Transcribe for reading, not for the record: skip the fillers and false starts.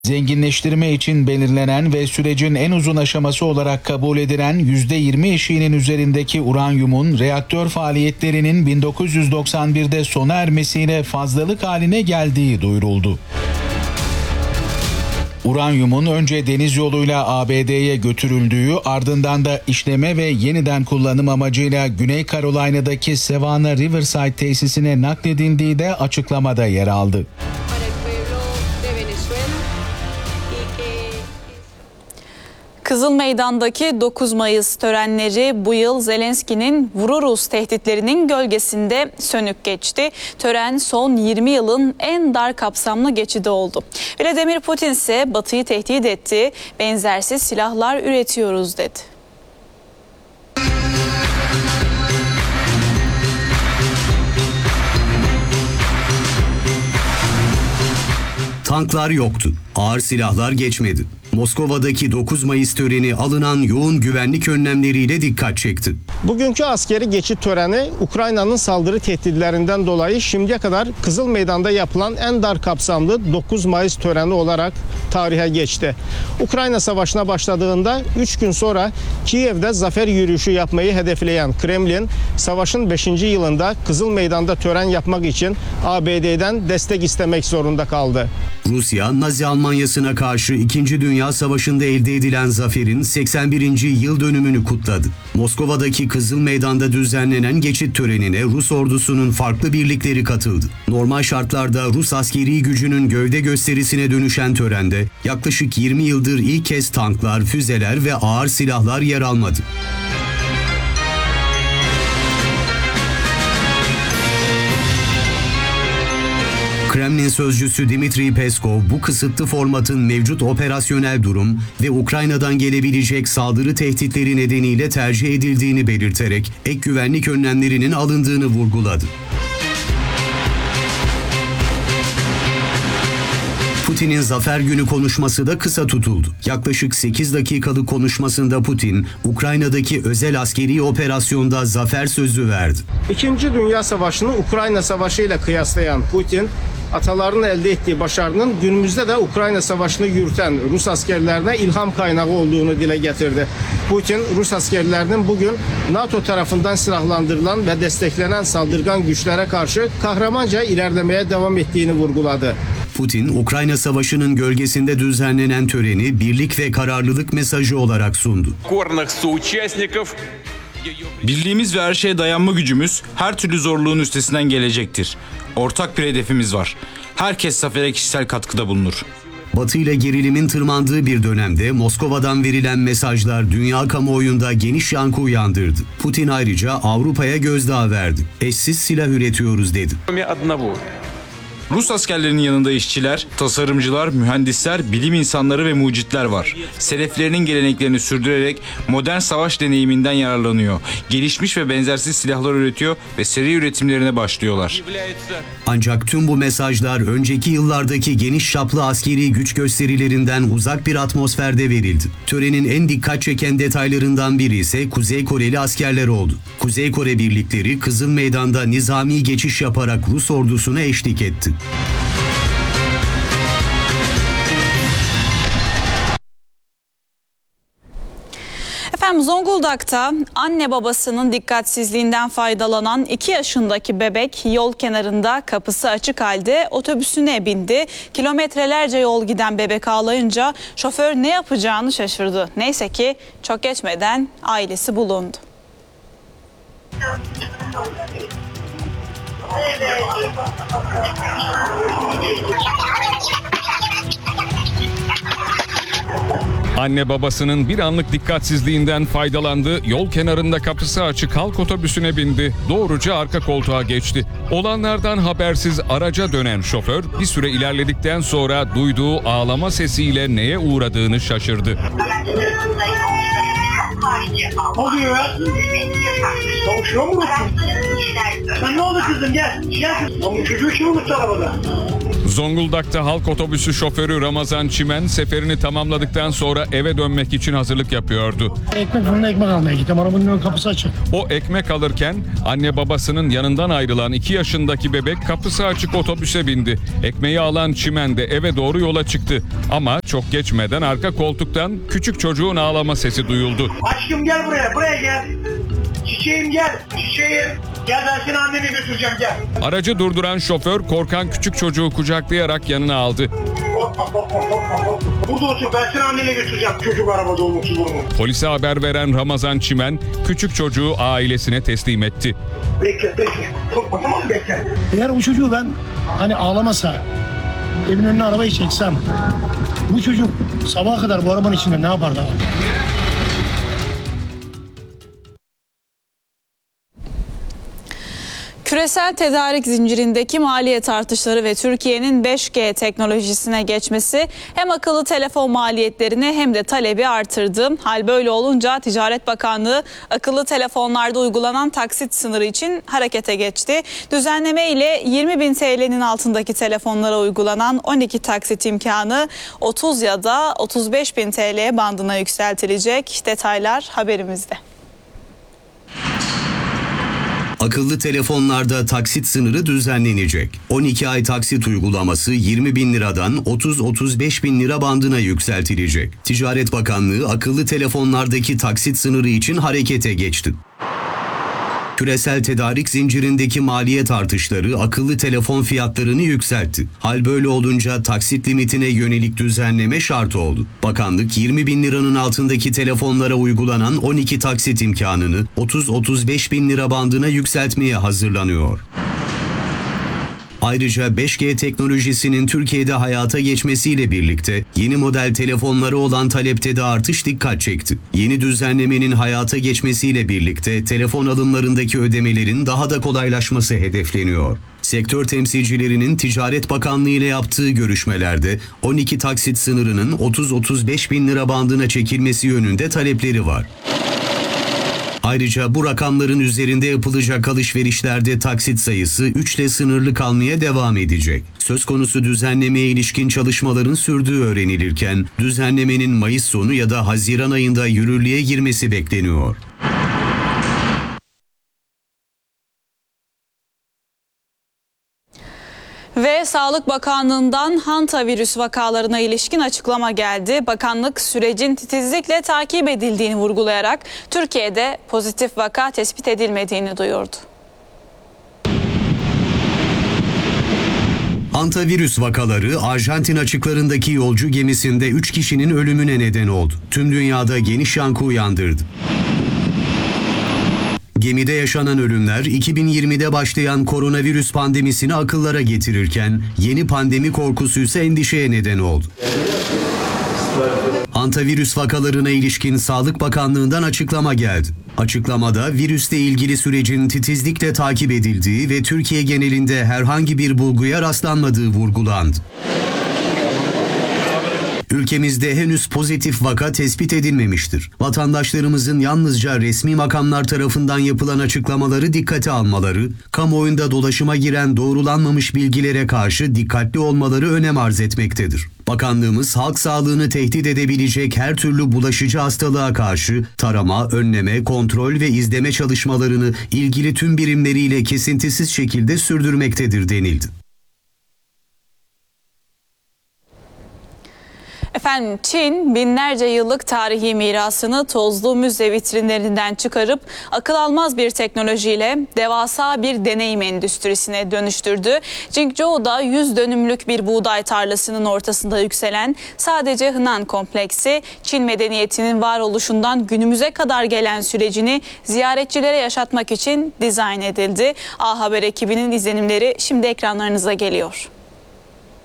Zenginleştirme için belirlenen ve sürecin en uzun aşaması olarak kabul edilen %20 eşiğinin üzerindeki uranyumun reaktör faaliyetlerinin 1991'de sona ermesiyle fazlalık haline geldiği duyuruldu. Uranyumun önce deniz yoluyla ABD'ye götürüldüğü, ardından da işleme ve yeniden kullanım amacıyla Güney Carolina'daki Savannah Riverside tesisine nakledildiği de açıklamada yer aldı. Kızıl Meydan'daki 9 Mayıs törenleri bu yıl Zelenski'nin vururuz tehditlerinin gölgesinde sönük geçti. Tören son 20 yılın en dar kapsamlı geçidi oldu. Vladimir Putin ise Batı'yı tehdit etti, benzersiz silahlar üretiyoruz dedi. Tanklar yoktu, ağır silahlar geçmedi. Moskova'daki 9 Mayıs töreni alınan yoğun güvenlik önlemleriyle dikkat çekti. Bugünkü askeri geçit töreni Ukrayna'nın saldırı tehditlerinden dolayı şimdiye kadar Kızıl Meydan'da yapılan en dar kapsamlı 9 Mayıs töreni olarak tarihe geçti. Ukrayna Savaşı'na başladığında 3 gün sonra Kiev'de zafer yürüyüşü yapmayı hedefleyen Kremlin, savaşın 5. yılında Kızıl Meydan'da tören yapmak için ABD'den destek istemek zorunda kaldı. Rusya, Nazi Almanyası'na karşı 2. Dünya Savaşı'nda elde edilen zaferin 81. yıl dönümünü kutladı. Moskova'daki Kızıl Meydan'da düzenlenen geçit törenine Rus ordusunun farklı birlikleri katıldı. Normal şartlarda Rus askeri gücünün gövde gösterisine dönüşen törende yaklaşık 20 yıldır ilk kez tanklar, füzeler ve ağır silahlar yer almadı. Kremlin sözcüsü Dmitri Peskov bu kısıtlı formatın mevcut operasyonel durum ve Ukrayna'dan gelebilecek saldırı tehditleri nedeniyle tercih edildiğini belirterek ek güvenlik önlemlerinin alındığını vurguladı. Putin'in Zafer Günü konuşması da kısa tutuldu. Yaklaşık 8 dakikalık konuşmasında Putin, Ukrayna'daki özel askeri operasyonda zafer sözü verdi. 2. Dünya Savaşı'nı Ukrayna Savaşı ile kıyaslayan Putin, atalarının elde ettiği başarının günümüzde de Ukrayna Savaşı'nı yürüten Rus askerlerine ilham kaynağı olduğunu dile getirdi. Putin, Rus askerlerinin bugün NATO tarafından silahlandırılan ve desteklenen saldırgan güçlere karşı kahramanca ilerlemeye devam ettiğini vurguladı. Putin, Ukrayna Savaşı'nın gölgesinde düzenlenen töreni birlik ve kararlılık mesajı olarak sundu. Birliğimiz ve her şeye dayanma gücümüz her türlü zorluğun üstesinden gelecektir. Ortak bir hedefimiz var. Herkes zafere kişisel katkıda bulunur. Batı ile gerilimin tırmandığı bir dönemde Moskova'dan verilen mesajlar dünya kamuoyunda geniş yankı uyandırdı. Putin ayrıca Avrupa'ya gözdağı verdi. Eşsiz silah üretiyoruz dedi. Rus askerlerinin yanında işçiler, tasarımcılar, mühendisler, bilim insanları ve mucitler var. Seleflerinin geleneklerini sürdürerek modern savaş deneyiminden yararlanıyor. Gelişmiş ve benzersiz silahlar üretiyor ve seri üretimlerine başlıyorlar. Ancak tüm bu mesajlar önceki yıllardaki geniş çaplı askeri güç gösterilerinden uzak bir atmosferde verildi. Törenin en dikkat çeken detaylarından biri ise Kuzey Koreli askerler oldu. Kuzey Kore birlikleri Kızıl Meydan'da nizami geçiş yaparak Rus ordusuna eşlik etti. Efendim, Zonguldak'ta anne babasının dikkatsizliğinden faydalanan 2 yaşındaki bebek yol kenarında kapısı açık halde otobüsüne bindi. Kilometrelerce yol giden bebek ağlayınca şoför ne yapacağını şaşırdı. Neyse ki çok geçmeden ailesi bulundu. Anne babasının bir anlık dikkatsizliğinden faydalandı, yol kenarında kapısı açık halk otobüsüne bindi, doğruca arka koltuğa geçti. Olanlardan habersiz araca dönen şoför bir süre ilerledikten sonra duyduğu ağlama sesiyle neye uğradığını şaşırdı. Ne oluyor ya? Kavuşuyor mu unuttun? Sen ne oldu kızım, gel. Gel. Ama çocuğu kim unuttu arabada? Zonguldak'ta halk otobüsü şoförü Ramazan Çimen seferini tamamladıktan sonra eve dönmek için hazırlık yapıyordu. Ekmek fırına ekmek almaya gittim. Arabanın ön kapısı açık. O ekmek alırken anne babasının yanından ayrılan 2 yaşındaki bebek kapısı açık otobüse bindi. Ekmeği alan Çimen de eve doğru yola çıktı. Ama çok geçmeden arka koltuktan küçük çocuğun ağlama sesi duyuldu. Aşkım gel buraya gel. Çiçeğim gel, çiçeğim. Gel ben seni annene götüreceğim gel. Aracı durduran şoför korkan küçük çocuğu kucaklayarak yanına aldı. Burada otur ben seni annene götüreceğim. Çocuk arabada olmuş durumu. Polise haber veren Ramazan Çimen küçük çocuğu ailesine teslim etti. Bekle. Korkma tamam mı bekle. Eğer bu çocuğu ben hani ağlamasa evin önüne arabayı çeksem bu çocuk sabaha kadar bu arabanın içinde ne yapardı abi? Küresel tedarik zincirindeki maliyet artışları ve Türkiye'nin 5G teknolojisine geçmesi hem akıllı telefon maliyetlerini hem de talebi artırdı. Hal böyle olunca Ticaret Bakanlığı akıllı telefonlarda uygulanan taksit sınırı için harekete geçti. Düzenleme ile 20.000 TL'nin altındaki telefonlara uygulanan 12 taksit imkanı 30 ya da 35.000 TL bandına yükseltilecek. Detaylar haberimizde. Akıllı telefonlarda taksit sınırı düzenlenecek. 12 ay taksit uygulaması 20 bin liradan 30-35 bin lira bandına yükseltilecek. Ticaret Bakanlığı akıllı telefonlardaki taksit sınırı için harekete geçti. Küresel tedarik zincirindeki maliyet artışları akıllı telefon fiyatlarını yükseltti. Hal böyle olunca taksit limitine yönelik düzenleme şart oldu. Bakanlık 20 bin liranın altındaki telefonlara uygulanan 12 taksit imkanını 30-35 bin lira bandına yükseltmeye hazırlanıyor. Ayrıca 5G teknolojisinin Türkiye'de hayata geçmesiyle birlikte yeni model telefonlara olan talepte de artış dikkat çekti. Yeni düzenlemenin hayata geçmesiyle birlikte telefon alımlarındaki ödemelerin daha da kolaylaşması hedefleniyor. Sektör temsilcilerinin Ticaret Bakanlığı ile yaptığı görüşmelerde 12 taksit sınırının 30-35 bin lira bandına çekilmesi yönünde talepleri var. Ayrıca bu rakamların üzerinde yapılacak alışverişlerde taksit sayısı 3 ile sınırlı kalmaya devam edecek. Söz konusu düzenlemeye ilişkin çalışmaların sürdüğü öğrenilirken düzenlemenin Mayıs sonu ya da Haziran ayında yürürlüğe girmesi bekleniyor. Ve Sağlık Bakanlığı'ndan hantavirüs vakalarına ilişkin açıklama geldi. Bakanlık sürecin titizlikle takip edildiğini vurgulayarak Türkiye'de pozitif vaka tespit edilmediğini duyurdu. Hantavirüs vakaları Arjantin açıklarındaki yolcu gemisinde 3 kişinin ölümüne neden oldu. Tüm dünyada geniş yankı uyandırdı. Gemide yaşanan ölümler 2020'de başlayan koronavirüs pandemisini akıllara getirirken yeni pandemi korkusu ise endişeye neden oldu. Hantavirüs vakalarına ilişkin Sağlık Bakanlığı'ndan açıklama geldi. Açıklamada virüsle ilgili sürecin titizlikle takip edildiği ve Türkiye genelinde herhangi bir bulguya rastlanmadığı vurgulandı. Ülkemizde henüz pozitif vaka tespit edilmemiştir. Vatandaşlarımızın yalnızca resmi makamlar tarafından yapılan açıklamaları dikkate almaları, kamuoyunda dolaşıma giren doğrulanmamış bilgilere karşı dikkatli olmaları önem arz etmektedir. Bakanlığımız halk sağlığını tehdit edebilecek her türlü bulaşıcı hastalığa karşı tarama, önleme, kontrol ve izleme çalışmalarını ilgili tüm birimleriyle kesintisiz şekilde sürdürmektedir denildi. Efendim, Çin binlerce yıllık tarihi mirasını tozlu müze vitrinlerinden çıkarıp akıl almaz bir teknolojiyle devasa bir deneyim endüstrisine dönüştürdü. Jingzhou'da 100 dönümlük bir buğday tarlasının ortasında yükselen sadece Henan kompleksi, Çin medeniyetinin varoluşundan günümüze kadar gelen sürecini ziyaretçilere yaşatmak için dizayn edildi. A Haber ekibinin izlenimleri şimdi ekranlarınıza geliyor.